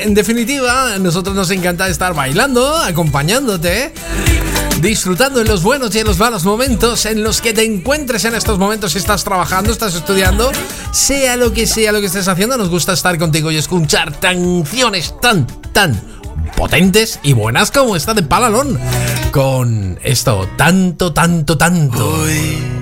En definitiva, a nosotros nos encanta estar bailando, acompañándote, disfrutando en los buenos y en los malos momentos en los que te encuentres en estos momentos. Si estás trabajando, estás estudiando, sea lo que estés haciendo, nos gusta estar contigo y escuchar canciones tan potentes y buenas como esta de Palalón, con esto tanto.